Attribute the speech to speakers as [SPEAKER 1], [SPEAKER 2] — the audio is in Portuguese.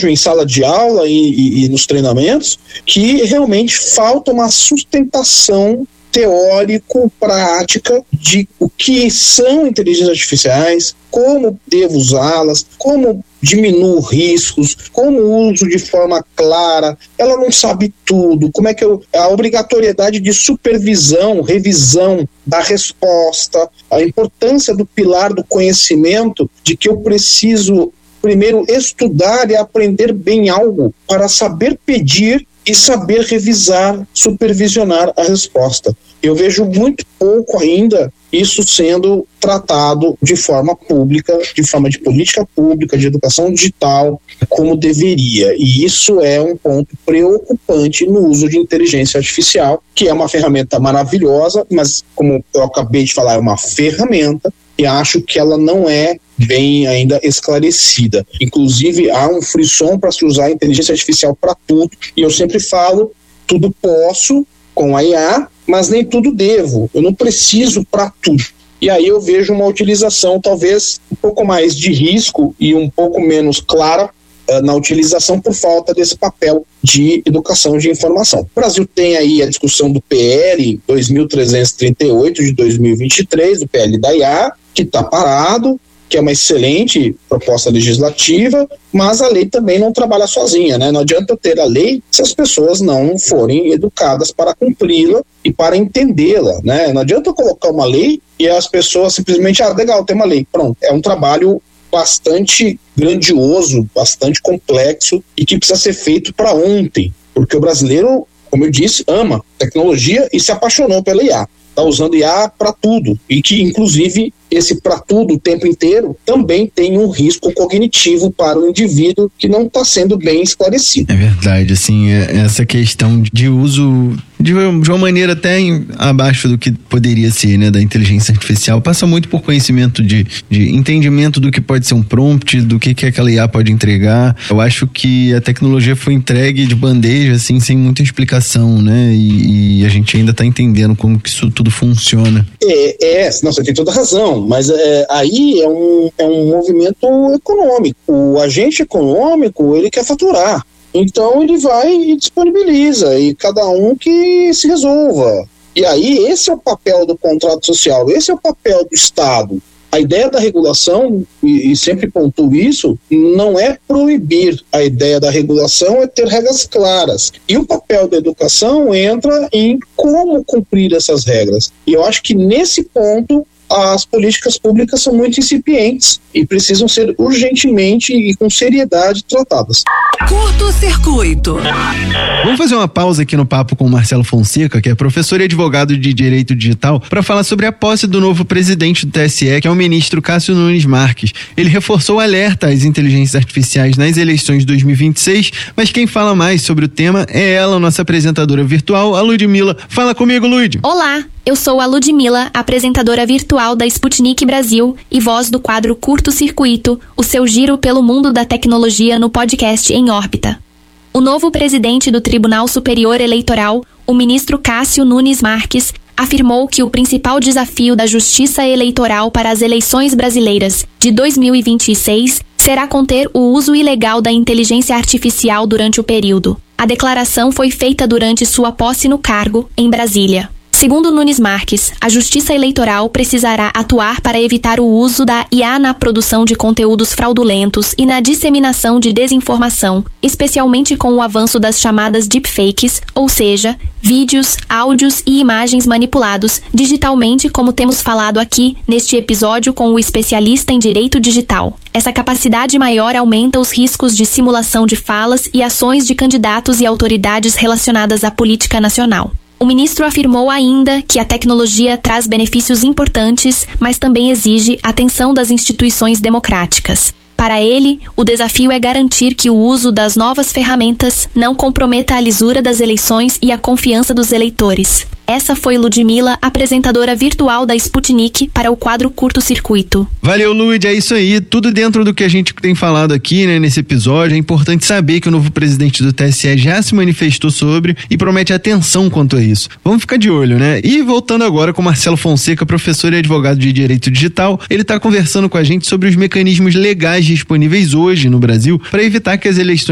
[SPEAKER 1] vejo em sala de aula e nos treinamentos que realmente falta uma sustentação teórico-prática de o que são inteligências artificiais, como devo usá-las, como diminuo riscos, como uso de forma clara. Ela não sabe tudo, como é que a obrigatoriedade de supervisão, revisão da resposta, a importância do pilar do conhecimento, de que eu preciso primeiro estudar e aprender bem algo para saber pedir e saber revisar, supervisionar a resposta. Eu vejo muito pouco ainda isso sendo tratado de forma pública, de forma de política pública, de educação digital, como deveria. E isso é um ponto preocupante no uso de inteligência artificial, que é uma ferramenta maravilhosa, mas, como eu acabei de falar, é uma ferramenta e acho que ela não é bem ainda esclarecida. Inclusive, há um frisson para se usar a inteligência artificial para tudo, e eu sempre falo, tudo posso com a IA, mas nem tudo devo, eu não preciso para tudo. E aí eu vejo uma utilização talvez um pouco mais de risco e um pouco menos clara na utilização por falta desse papel de educação de informação. O Brasil tem aí a discussão do PL 2338 de 2023, do PL da IA, que está parado, que é uma excelente proposta legislativa, mas a lei também não trabalha sozinha, né? Não adianta eu ter a lei se as pessoas não forem educadas para cumpri-la e para entendê-la, né? Não adianta eu colocar uma lei e as pessoas simplesmente, legal, tem uma lei, pronto. É um trabalho bastante grandioso, bastante complexo e que precisa ser feito para ontem, porque o brasileiro, como eu disse, ama tecnologia e se apaixonou pela IA. Está usando IA para tudo, e que inclusive esse para tudo o tempo inteiro também tem um risco cognitivo para o indivíduo que não está sendo bem esclarecido.
[SPEAKER 2] É verdade, assim, essa questão de uso de uma maneira até abaixo do que poderia ser, né, da inteligência artificial, passa muito por conhecimento de entendimento do que pode ser um prompt, do que aquela IA pode entregar. Eu acho que a tecnologia foi entregue de bandeja, assim, sem muita explicação, né, e a gente ainda está entendendo como que isso tudo funciona.
[SPEAKER 1] Não, você tem toda a razão, mas aí é um movimento econômico. O agente econômico, ele quer faturar. Então ele vai e disponibiliza, e cada um que se resolva. E aí esse é o papel do contrato social, esse é o papel do Estado. A ideia da regulação, e sempre pontuo isso, não é proibir. A ideia da regulação é ter regras claras. E o papel da educação entra em como cumprir essas regras. E eu acho que nesse ponto as políticas públicas são muito incipientes e precisam ser urgentemente e com seriedade tratadas.
[SPEAKER 3] Curto-circuito.
[SPEAKER 2] Vamos fazer uma pausa aqui no papo com o Marcelo Fonseca, que é professor e advogado de Direito Digital, para falar sobre a posse do novo presidente do TSE, que é o ministro Cássio Nunes Marques. Ele reforçou o alerta às inteligências artificiais nas eleições de 2026, mas quem fala mais sobre o tema é ela, nossa apresentadora virtual, a Ludmila. Fala comigo, Lud.
[SPEAKER 4] Olá, eu sou a Ludmila, apresentadora virtual da Sputnik Brasil e voz do quadro Curto Circuito, o seu giro pelo mundo da tecnologia no podcast Em Órbita. O novo presidente do Tribunal Superior Eleitoral, o ministro Cássio Nunes Marques, afirmou que o principal desafio da Justiça Eleitoral para as eleições brasileiras de 2026 será conter o uso ilegal da inteligência artificial durante o período. A declaração foi feita durante sua posse no cargo, em Brasília. Segundo Nunes Marques, a Justiça Eleitoral precisará atuar para evitar o uso da IA na produção de conteúdos fraudulentos e na disseminação de desinformação, especialmente com o avanço das chamadas deepfakes, ou seja, vídeos, áudios e imagens manipulados digitalmente, como temos falado aqui neste episódio com o especialista em direito digital. Essa capacidade maior aumenta os riscos de simulação de falas e ações de candidatos e autoridades relacionadas à política nacional. O ministro afirmou ainda que a tecnologia traz benefícios importantes, mas também exige atenção das instituições democráticas. Para ele, o desafio é garantir que o uso das novas ferramentas não comprometa a lisura das eleições e a confiança dos eleitores. Essa foi Ludmila, apresentadora virtual da Sputnik, para o quadro Curto Circuito.
[SPEAKER 2] Valeu, Lud, é isso aí. Tudo dentro do que a gente tem falado aqui, né, nesse episódio. É importante saber que o novo presidente do TSE já se manifestou sobre e promete atenção quanto a isso. Vamos ficar de olho, né? E voltando agora com Marcelo Fonseca, professor e advogado de Direito Digital, ele está conversando com a gente sobre os mecanismos legais disponíveis hoje no Brasil para evitar que as eleições